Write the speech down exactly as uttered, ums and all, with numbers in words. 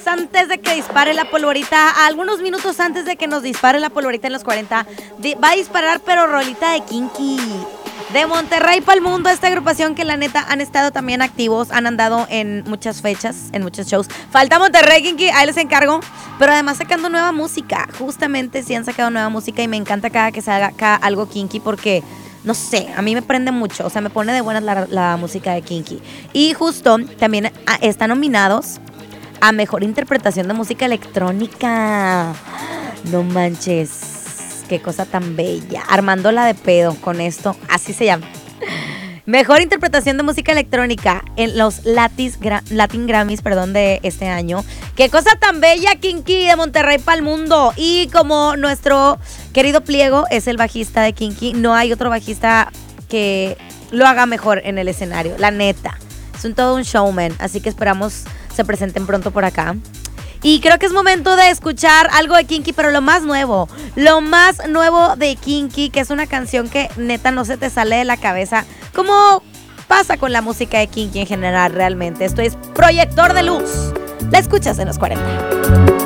antes de que dispare la polvorita, algunos minutos antes de que nos dispare la polvorita en los cuarenta, di- va a disparar, pero rolita de Kinky. De Monterrey para el mundo, esta agrupación que la neta han estado también activos, han andado en muchas fechas, en muchos shows. Falta Monterrey, Kinky, ahí les encargo. Pero además sacando nueva música, justamente sí han sacado nueva música y me encanta cada que salga acá algo Kinky porque, no sé, a mí me prende mucho, o sea, me pone de buenas la, la música de Kinky. Y justo también a, están nominados a Mejor Interpretación de Música Electrónica. No manches. Qué cosa tan bella. Armándola de pedo con esto. Así se llama. Mejor interpretación de música electrónica en los Latis, Gra- Latin Grammys, perdón, de este año. Qué cosa tan bella, Kinky, de Monterrey para el mundo. Y como nuestro querido Pliego es el bajista de Kinky, no hay otro bajista que lo haga mejor en el escenario. La neta. Es un todo un showman. Así que esperamos se presenten pronto por acá. Y creo que es momento de escuchar algo de Kinky, pero lo más nuevo, lo más nuevo de Kinky, que es una canción que neta no se te sale de la cabeza, como pasa con la música de Kinky en general realmente. Esto es Proyector de Luz. La escuchas en los cuarenta.